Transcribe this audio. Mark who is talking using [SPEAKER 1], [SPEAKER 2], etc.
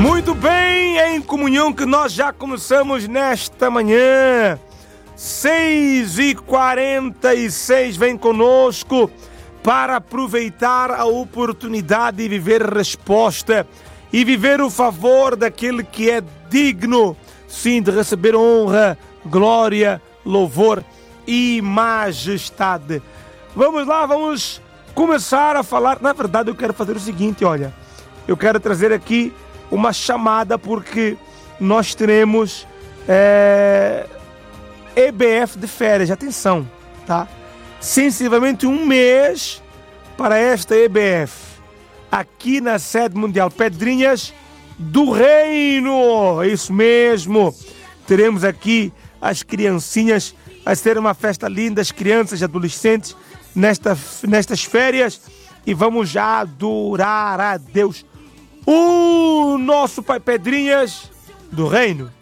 [SPEAKER 1] Muito bem, é em comunhão que nós já começamos nesta manhã. 6h46, vem conosco para aproveitar a oportunidade de viver resposta e viver o favor daquele que é digno, sim, de receber honra, glória, louvor e majestade. Vamos lá, vamos começar a falar. Na verdade, eu quero fazer o seguinte, olha, eu quero trazer aqui uma chamada porque nós teremos EBF de férias, atenção, tá? Sensivelmente um mês para esta EBF, aqui na sede mundial Pedrinhas do Reino, é isso mesmo. Teremos aqui as criancinhas, vai ser uma festa linda, as crianças e adolescentes nestas férias, e vamos já adorar a Deus, o nosso Pai Pedrinhas do Reino.